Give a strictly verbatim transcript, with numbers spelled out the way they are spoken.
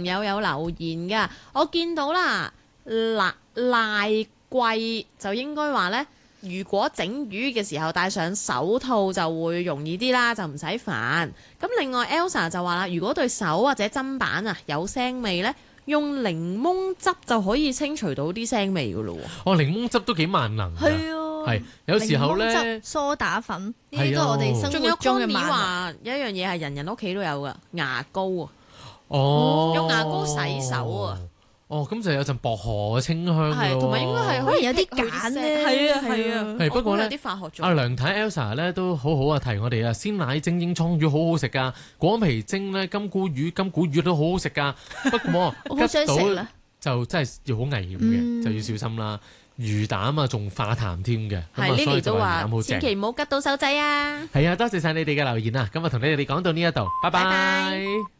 友有留言噶，我見到啦，賴賴貴就應該話呢，如果整魚嘅時候戴上手套就會容易啲啦，就唔使煩。咁另外 Elsa 就話啦，如果對手或者砧板啊有腥味呢，用檸檬汁就可以清除到啲腥味噶咯喎。 哦，檸檬汁都幾萬能㗎。 係啊， 係有時候咧， 檸檬汁梳打粉呢啲係啊都係我哋生仲有活中嘅 Connie 萬能。 話有一樣嘢係人人屋企都有噶，牙膏啊， 哦， 用牙膏洗手啊。 哦，咁就有陣薄荷嘅清香㗎係， 咯同埋應該係可能有啲鹼咧係啊係啊。 係不過咧有啲化學作阿用。 梁太 Elsa 咧都好好啊，提我哋啊，鮮奶蒸英倉魚好好食噶，果皮蒸咧金菇魚、金菇魚都好好食噶。不過我好想吉到食啦。 就真係要好危險嘅， 嗯就要小心啦。魚膽啊，仲化痰添嘅。咁啊， 係所以 Lily 就話都話魚膽好正。 千祈唔好吉到手仔啊！ 係啊，多謝晒你哋嘅留言啊！今日同你哋講到呢一度，拜拜拜拜。